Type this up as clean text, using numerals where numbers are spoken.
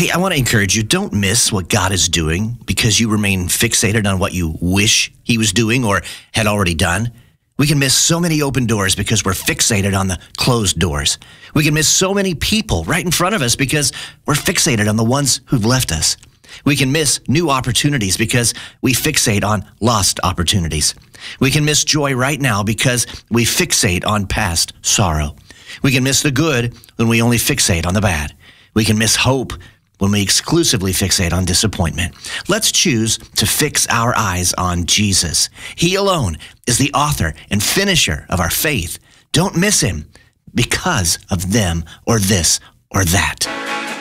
Hey, I want to encourage you, don't miss what God is doing because you remain fixated on what you wish he was doing or had already done. We can miss so many open doors because we're fixated on the closed doors. We can miss so many people right in front of us because we're fixated on the ones who've left us. We can miss new opportunities because we fixate on lost opportunities. We can miss joy right now because we fixate on past sorrow. We can miss the good when we only fixate on the bad. We can miss hope when we exclusively fixate on disappointment. Let's choose to fix our eyes on Jesus. He alone is the author and finisher of our faith. Don't miss him because of them or this or that.